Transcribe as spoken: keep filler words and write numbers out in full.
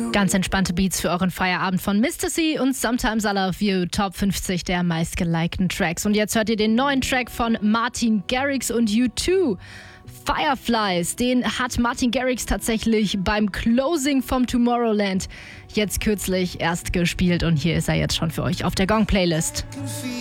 Ganz entspannte Beats für euren Feierabend von Mister C und Sometimes I Love You, Top fünfzig der meistgelikten Tracks. Und jetzt hört ihr den neuen Track von Martin Garrix und U zwei. Fireflies, den hat Martin Garrix tatsächlich beim Closing vom Tomorrowland jetzt kürzlich erst gespielt und hier ist er jetzt schon für euch auf der Gong-Playlist.